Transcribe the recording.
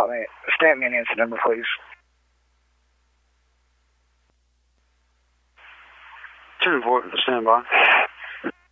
stamp me an incident number, please. 10-4, stand by.